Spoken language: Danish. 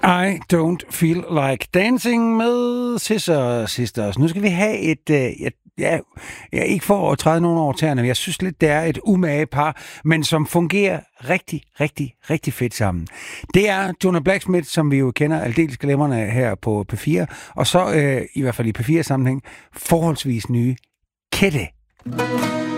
I don't feel like dancing med Scissor Sisters. Nu skal vi have et, ikke for at træde nogen over tæerne, men jeg synes lidt, det er et umage par, men som fungerer rigtig, rigtig, rigtig fedt sammen. Det er Jonah Blacksmith, som vi jo kender aldeles glemrende her på P4, og så i hvert fald i P4-sammenhæng forholdsvis nye Kette.